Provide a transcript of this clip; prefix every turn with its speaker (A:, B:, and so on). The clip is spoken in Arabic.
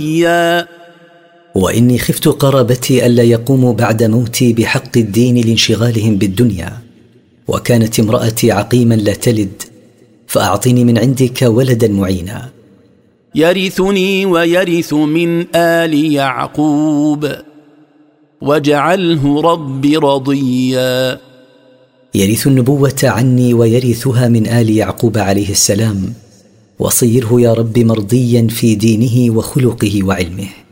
A: وإني خفت قرابتي ألا يقوموا بعد موتي بحق الدين لانشغالهم بالدنيا، وكانت امرأتي عقيما لا تلد، فأعطني من عندك ولدا معينا
B: يرثني ويرث من آل يعقوب واجعله رب رضيا.
A: يرث النبوة عني ويرثها من آل يعقوب عليه السلام، وصيره يا رب مرضيا في دينه وخلقه وعلمه.